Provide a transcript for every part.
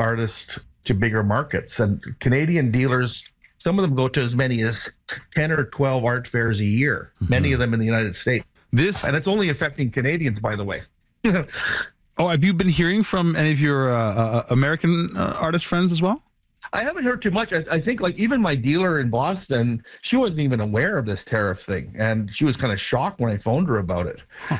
artists to bigger markets. And Canadian dealers, some of them go to as many as 10 or 12 art fairs a year, many of them in the United States. And it's only affecting Canadians, by the way. Oh, have you been hearing from any of your American artist friends as well? I haven't heard too much. I think like even my dealer in Boston, she wasn't even aware of this tariff thing, and she was kind of shocked when I phoned her about it. Huh.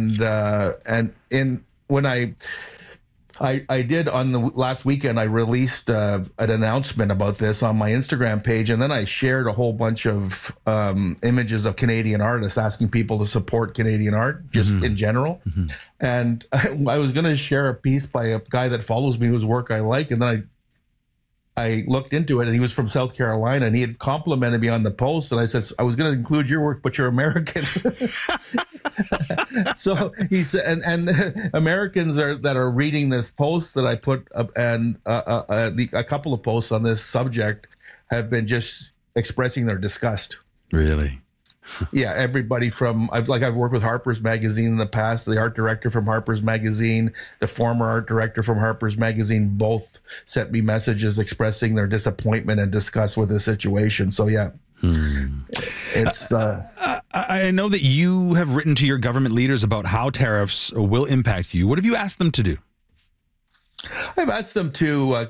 When I did on the last weekend, I released an announcement about this on my Instagram page, and then I shared a whole bunch of images of Canadian artists asking people to support Canadian art just in general. And I was going to share a piece by a guy that follows me whose work I like, and then I looked into it, and he was from South Carolina, and he had complimented me on the post. And I said, I was going to include your work, but you're American. So he said, and Americans that are reading this post that I put up, and a couple of posts on this subject have been just expressing their disgust. Really? Yeah, everybody from I've worked with Harper's Magazine in the past. The art director from Harper's Magazine, the former art director from Harper's Magazine, both sent me messages expressing their disappointment and disgust with the situation. So yeah, it's. I know that you have written to your government leaders about how tariffs will impact you. What have you asked them to do? I've asked them to.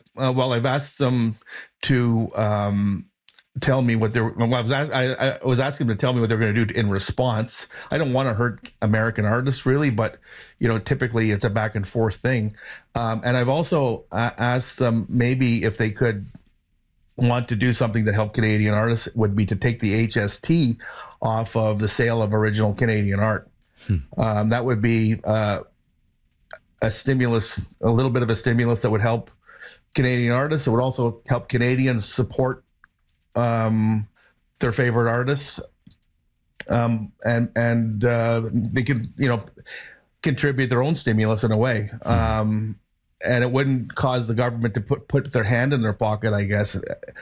Tell me what they're. Well, I was asking them to tell me what they're going to do in response. I don't want to hurt American artists, really, but typically it's a back and forth thing. And I've also asked them maybe if they could want to do something to help Canadian artists, would be to take the HST off of the sale of original Canadian art. That would be a stimulus, a little bit of a stimulus that would help Canadian artists. It would also help Canadians support their favorite artists, and they can contribute their own stimulus in a way, and it wouldn't cause the government to put their hand in their pocket, I guess,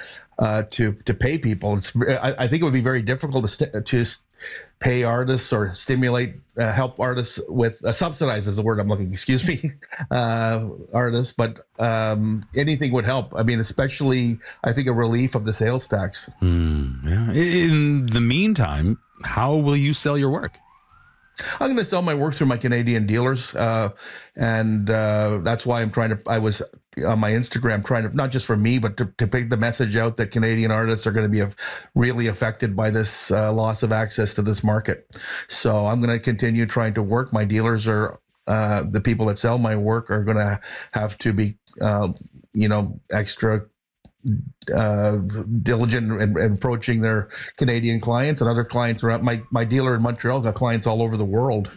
to pay people. I think it would be very difficult to pay artists or stimulate, help artists with subsidize is the word I'm looking. Excuse me, artists, but anything would help. I mean, especially I think a relief of the sales tax. Yeah. In the meantime, how will you sell your work? I'm going to sell my work through my Canadian dealers, and that's why I was on my Instagram trying to, not just for me, but to pick the message out that Canadian artists are going to be really affected by this loss of access to this market. So I'm going to continue trying to work. My dealers are the people that sell my work are going to have to be, extra diligent in approaching their Canadian clients and other clients around. My dealer in Montreal got clients all over the world,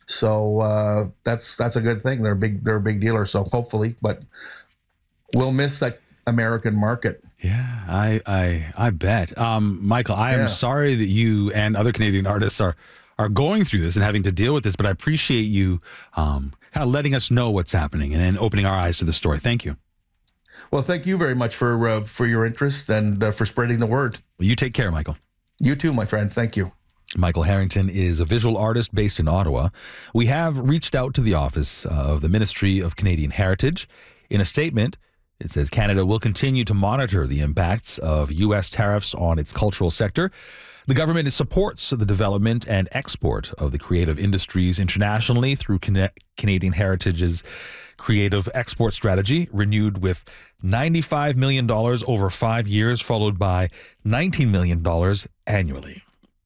so that's a good thing. They're a big dealer, so hopefully, but we'll miss that American market. Yeah, I bet. Michael, I am sorry that you and other Canadian artists are going through this and having to deal with this, but I appreciate you kind of letting us know what's happening and opening our eyes to the story. Thank you. Well, thank you very much for your interest and for spreading the word. Well, you take care, Michael. You too, my friend. Thank you. Michael Harrington is a visual artist based in Ottawa. We have reached out to the office of the Ministry of Canadian Heritage. In a statement, it says Canada will continue to monitor the impacts of U.S. tariffs on its cultural sector. The government supports the development and export of the creative industries internationally through Canadian Heritage's creative export strategy, renewed with $95 million over 5 years, followed by $19 million annually.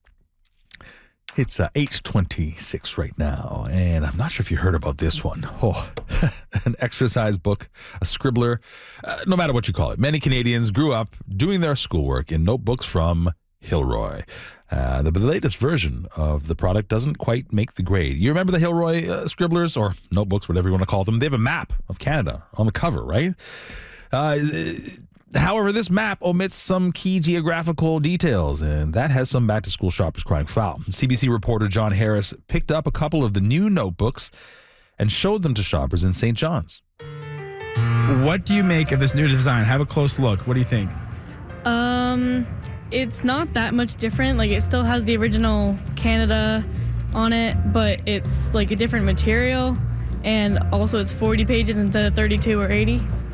It's 8:26 right now, and I'm not sure if you heard about this one. Oh, an exercise book, a scribbler, no matter what you call it. Many Canadians grew up doing their schoolwork in notebooks from Hilroy. The latest version of the product doesn't quite make the grade. You remember the Hilroy scribblers or notebooks, whatever you want to call them? They have a map of Canada on the cover, right? However, this map omits some key geographical details, and that has some back-to-school shoppers crying foul. CBC reporter John Harris picked up a couple of the new notebooks and showed them to shoppers in St. John's. What do you make of this new design? Have a close look. What do you think? It's not that much different. Like, it still has the original Canada on it, but it's like a different material, and also it's 40 pages instead of 32 or 80.